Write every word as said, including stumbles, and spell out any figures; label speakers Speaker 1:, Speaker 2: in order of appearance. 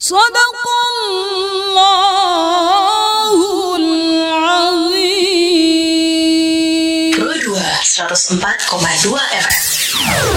Speaker 1: Shadaqallahul azim.
Speaker 2: Pro dua seratus empat koma dua F M.